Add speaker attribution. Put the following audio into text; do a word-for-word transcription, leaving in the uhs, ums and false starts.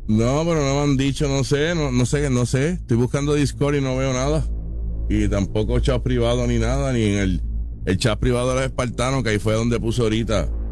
Speaker 1: No, pero no me han dicho, no sé, no, no sé, no sé. Estoy buscando Discord y no veo nada. Y tampoco chat privado ni nada, ni en el, el chat privado de los espartanos, que ahí fue donde puso ahorita.